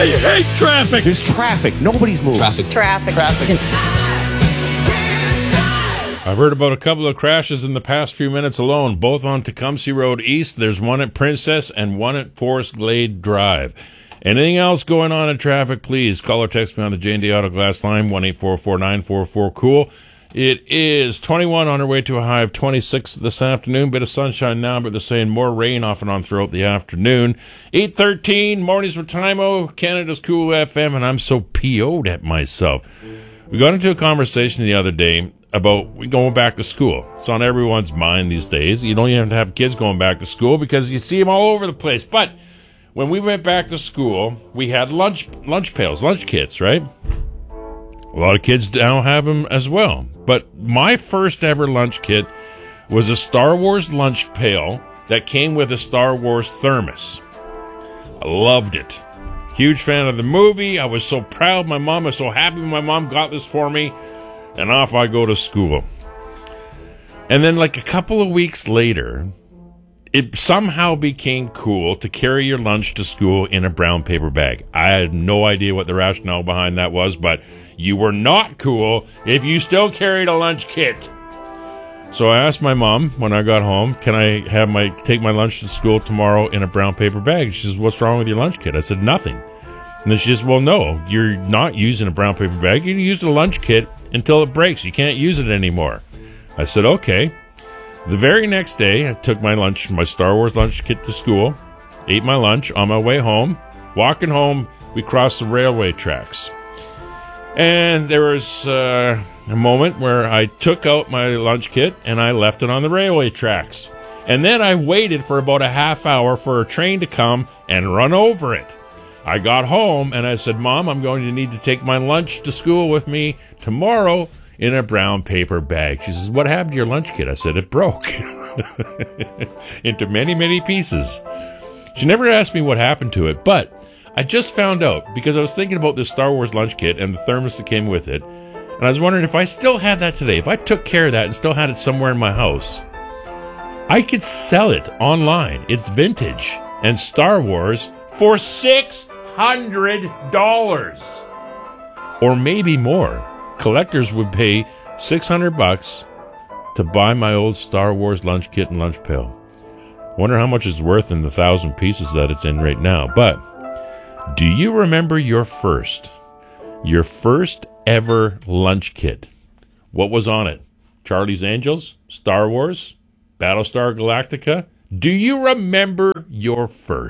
I hate traffic. There's traffic. Nobody's moving. Traffic. I've heard about a couple of crashes in the past few minutes alone, both on Tecumseh Road East. There's one at Princess and one at Forest Glade Drive. Anything else going on in traffic, please call or text me on the J&D Auto Glass line, 1-844-944-COOL. It is 21 on our way to a high of 26 this afternoon. Bit of sunshine now, but they're saying more rain off and on throughout the afternoon. 8:13, Mornings with Timo, Canada's Cool FM, and I'm so PO'd at myself. We got into a conversation the other day about going back to school. It's on everyone's mind these days. You don't even have to have kids going back to school because you see them all over the place. But when we went back to school, we had lunch pails, lunch kits, right? A lot of kids now have them as well. But my first ever lunch kit was a Star Wars lunch pail that came with a Star Wars thermos. I loved it. Huge fan of the movie. I was so proud. My mom was so happy my mom got this for me. And off I go to school. And then like a couple of weeks later, it somehow became cool to carry your lunch to school in a brown paper bag. I had no idea what the rationale behind that was, but you were not cool if you still carried a lunch kit. So I asked my mom when I got home, can I take my lunch to school tomorrow in a brown paper bag? She says, what's wrong with your lunch kit? I said, nothing. And then she says, well, no, you're not using a brown paper bag. You use the lunch kit until it breaks. You can't use it anymore. I said, okay. The very next day, I took my Star Wars lunch kit to school, ate my lunch on my way home. Walking home, we crossed the railway tracks. And there was a moment where I took out my lunch kit and I left it on the railway tracks. And then I waited for about a half hour for a train to come and run over it. I got home and I said, Mom, I'm going to need to take my lunch to school with me tomorrow in a brown paper bag. She says, what happened to your lunch kit? I said, it broke into many, many pieces. She never asked me what happened to it, but I just found out because I was thinking about this Star Wars lunch kit and the thermos that came with it. And I was wondering if I still had that today, if I took care of that and still had it somewhere in my house, I could sell it online. It's vintage and Star Wars for $600 or maybe more. Collectors would pay $600 to buy my old Star Wars lunch kit and lunch pail. Wonder how much it's worth in the 1,000 pieces that it's in right now. But do you remember your first ever lunch kit? What was on it? Charlie's Angels? Star Wars? Battlestar Galactica? Do you remember your first?